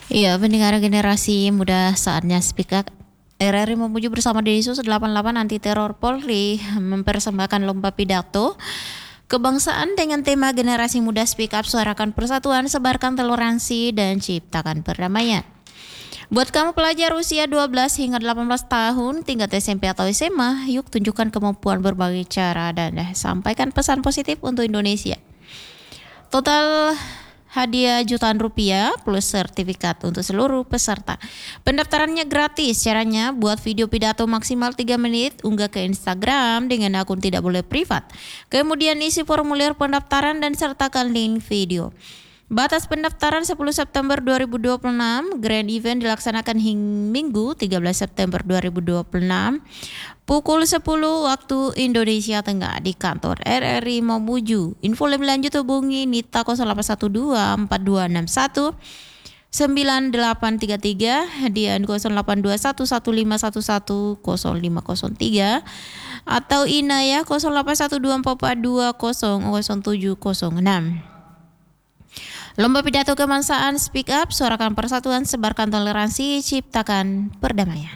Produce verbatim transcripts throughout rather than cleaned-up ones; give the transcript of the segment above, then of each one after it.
Iya, pendengar generasi muda, saatnya Speak Up. R R I memuju bersama Densus delapan puluh delapan Anti Teror Polri mempersembahkan lomba pidato kebangsaan dengan tema generasi muda Speak Up, suarakan persatuan, sebarkan toleransi dan ciptakan perdamaian. Buat kamu pelajar usia dua belas hingga delapan belas tahun, tingkat S M P atau S M A, yuk tunjukkan kemampuan berbagai cara dan eh, sampaikan pesan positif untuk Indonesia. Total hadiah jutaan rupiah plus sertifikat untuk seluruh peserta. Pendaftarannya gratis. Caranya buat video pidato maksimal tiga menit, unggah ke Instagram dengan akun tidak boleh privat. Kemudian isi formulir pendaftaran dan sertakan link video. Batas pendaftaran sepuluh September dua ribu dua puluh enam. Grand event dilaksanakan hingga Minggu tiga belas September dua ribu dua puluh enam pukul sepuluh waktu Indonesia Tengah di kantor R R I Mamuju. Info lebih lanjut hubungi Nita nol delapan satu dua empat dua enam satu sembilan delapan tiga tiga dan nol delapan dua satu satu lima satu satu nol lima nol tiga atau Inaya nol delapan satu dua empat empat dua nol nol tujuh nol enam. Lomba pidato kebangsaan Speak Up, suarakan persatuan, sebarkan toleransi, ciptakan perdamaian.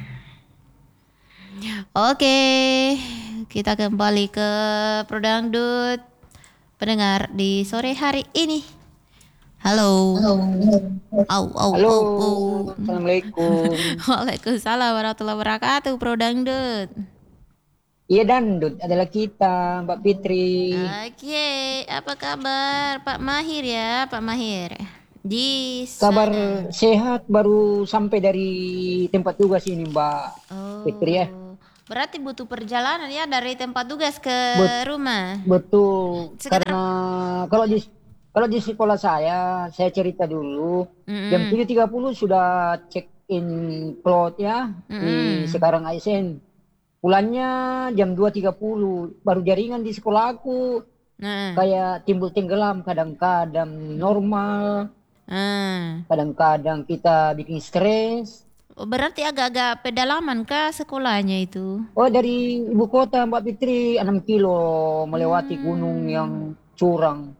Oke, kita kembali ke Prodangdut pendengar di sore hari ini. Halo. Halo. Au, au, Halo. au, au. Assalamualaikum. Waalaikumsalam warahmatullahi wabarakatuh, Prodangdut. Iya, Dandut adalah kita, Mbak Fitri. Oke, apa kabar Pak Mahir ya, Pak Mahir? Di Kabar sana. sehat, baru sampai dari tempat tugas ini, Mbak Oh, Fitri ya. berarti butuh perjalanan ya dari tempat tugas ke Bet- rumah. Betul, Sekitar karena kalau di kalau di sekolah saya, saya cerita dulu, jam Mm-mm. tujuh tiga puluh sudah check in plot ya di Mm-mm. sekarang A S N. Pulangnya jam dua tiga puluh, baru jaringan di sekolah aku Nah, kayak timbul tenggelam, kadang-kadang normal, ah. kadang-kadang kita bikin stres. Oh, berarti agak-agak pedalaman kah sekolahnya itu? Oh, dari ibu kota Mbak Fitri enam kilo melewati gunung yang Hmm. curang.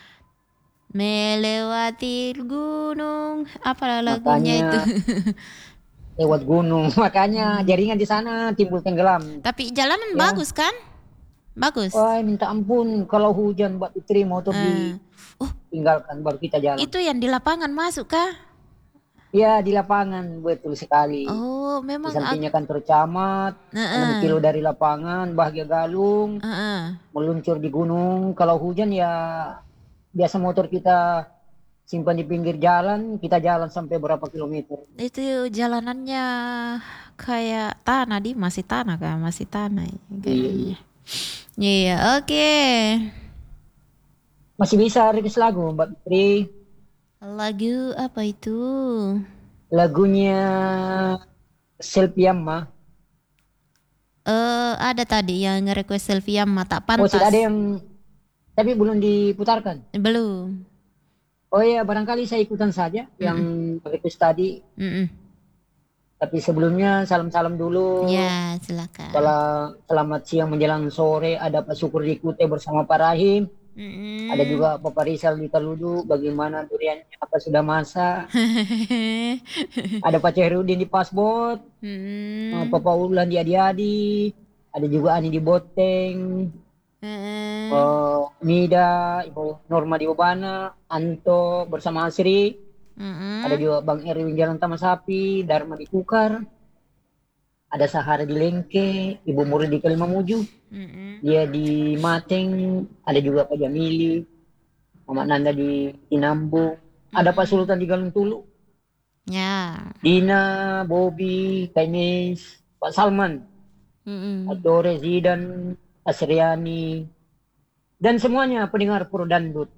Melewati gunung, apa lagunya itu? Makanya lewat gunung, makanya jaringan di sana timbul tenggelam. Tapi jalanan Ya, bagus kan? Bagus. wah minta ampun kalau hujan Mbak Fitri motor Ah. Oh, ditinggalkan baru kita jalan. itu yang di lapangan masuk kah? Ya, di lapangan betul sekali. Oh, Di memang ag- sampingnya kantor camat, enam Heeh. kilo dari lapangan, Bahagia Galung, Heeh. meluncur di gunung. Kalau hujan ya biasa motor kita simpan di pinggir jalan, kita jalan sampai berapa kilometer. Itu jalanannya kayak tanah, di masih tanah kan, masih tanah ya, Iya, kayaknya. iya. Iya, oke. Masih bisa request lagu Mbak Fitri. Lagu apa itu? Lagunya Selpiamma. Eh, ada tadi yang nge-request selfie yang mata Oh, sudah ada pantas. yang tapi belum diputarkan. Belum. Oh ya, barangkali saya ikutan saja yang Mm-mm. request tadi. Mm-mm. Tapi sebelumnya salam-salam dulu. Ya, silakan. Salam, selamat siang menjelang sore. Ada Pak Syukur di Kute bersama Pak Rahim. Mm-mm. Ada juga Bapak Rizal di Taludu. Bagaimana duriannya? Apa sudah masak? Ada Pak Cehrudin di Pasbot. Mm-mm. Bapak Ulan di Adi-Adi. Ada juga Ani di Boteng. Mm-mm. Oh, Nida, Ibu Norma di Bobana. Anto bersama Asri. Mm-mm. Ada juga Bang Erwin Jalan Taman Sapi. Dharma di Kukar. Ada Sahara di Lengke. Ibu Muri di Kalimamuju. Mm-mm. Dia di Mateng. Ada juga Pak Jamili. Mama Nanda di Tinambu. Ada Pak Sultan di Galung Tulu. Ya. Dina, Bobby, Kaimis, Pak Salman, Mm-mm. Pak Dore, Zidan, Asriani, dan semuanya pendengar Pro Dandut.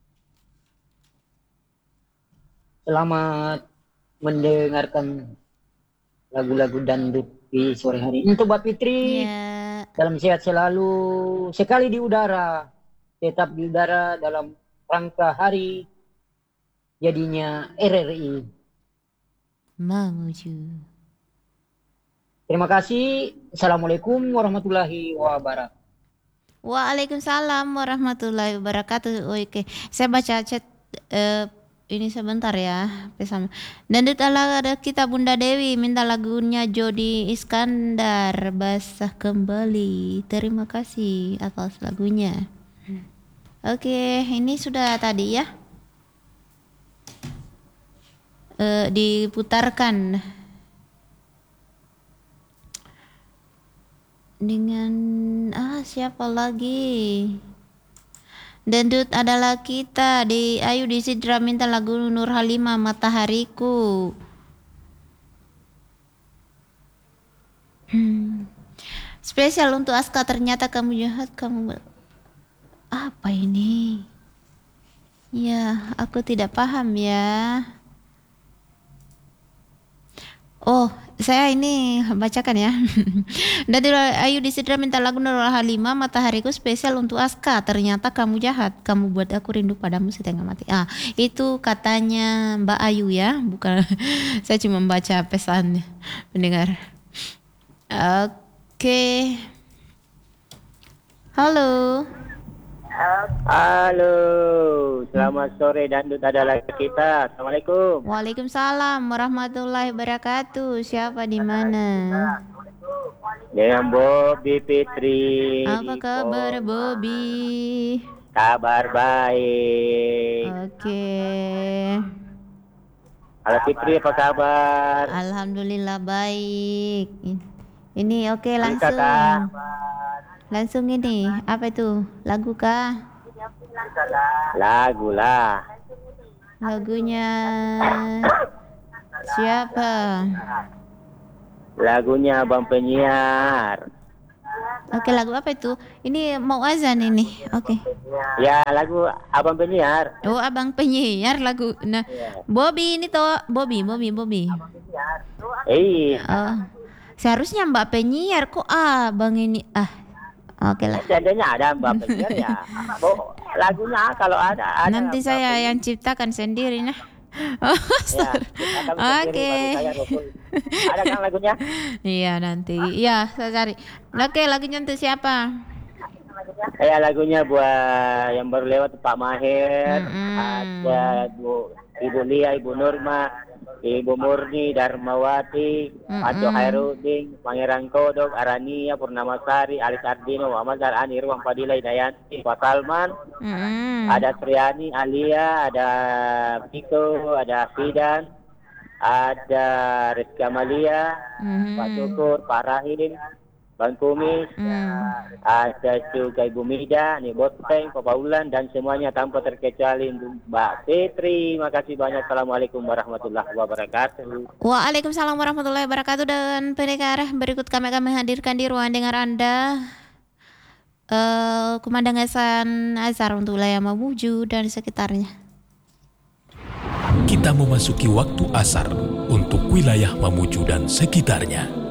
Selamat mendengarkan lagu-lagu dandut di sore hari. Untuk Mbak Fitri, Ya. dalam sehat selalu, sekali di udara, tetap di udara dalam rangka hari jadinya R R I. Mamuju. Terima kasih. Assalamualaikum warahmatullahi wabarakatuh. Waalaikumsalam warahmatullahi wabarakatuh. Oke, saya baca chat eh, ini sebentar ya. Pesam. Dan di ada kita Bunda Dewi minta lagunya Jody Iskandar Basah Kembali. Terima kasih atas lagunya. Oke, ini sudah tadi ya. E, diputarkan dengan ah siapa lagi? Dendut adalah kita di Ayu di Sidra minta lagu Nur Halimah Matahariku. Hmm. Spesial untuk Aska, ternyata kamu jahat, kamu apa ini? Ya, aku tidak paham ya. Oh, saya ini bacakan ya. Dan Ayu di Sidra minta lagu Nur Halimah Matahariku spesial untuk Aska. Ternyata kamu jahat, kamu buat aku rindu padamu setengah mati. Ah, itu katanya Mbak Ayu ya, bukan. Saya cuma membaca pesan pendengar. Oke. Halo. Halo, selamat sore Dandut adalah kita. Assalamualaikum. Waalaikumsalam warahmatullahi wabarakatuh. Siapa di mana? Dengan Bobby Fitri. Apa kabar Bobby? Kabar baik. Oke. Halo Fitri, apa kabar? Alhamdulillah baik. Ini oke langsung. Kata. Langsung ini, apa itu? Lagu kah? Lagu lah. Lagunya siapa? Lagunya Abang Penyiar. Oke, lagu apa itu? Ini mau azan ini. Oke. Ya, lagu Abang Penyiar. Oh, Abang Penyiar lagu. Nah, Bobby ini toh, Bobby, Bobby, Bobby. Eh, Oh. Seharusnya Mbak Penyiar, kok Abang ini? Ah. Oke lah. seandainya ada Mbak Penyiar ya. Oh, lagunya kalau ada, ada Nanti Mbak saya Penyiar. yang ciptakan sendiri nah. Oh, Ya, kita akan oke. sendiri, baru saya Rukun. Ada kan lagunya? Iya nanti. Iya, saya cari. Oke, lagunya untuk siapa? Ya, lagunya buat yang baru lewat Pak Maher, Mm-mm. ada Bu Ibu Lia, Ibu Nurma, Ibu Murni, Darmawati, Mm-mm. Anto Hairudin, Pangeran Kodok, Arania, Purnamasari, Alis Ardino, Muhammad Zarani, Ruang Fadila, Dayanti, Pak Salman, Mm-mm. ada Triani, Alia, ada Piko, ada Fidan, ada Rizky Amalia, Mhm. Pak Syukur, Pak Rahim, Bang Kumis, Mm. ada juga Ibu Mida, nih Boteng, Pak Paulan, dan semuanya tanpa terkecuali Mbak Fitri. Makasih banyak. Assalamualaikum warahmatullahi wabarakatuh. Waalaikumsalam warahmatullahi wabarakatuh. Dan pendengar berikut kami akan menghadirkan di ruang dengar Anda uh, kumandangan azhar untuk wilayah Mamuju dan sekitarnya. Kita memasuki waktu asar untuk wilayah Mamuju dan sekitarnya.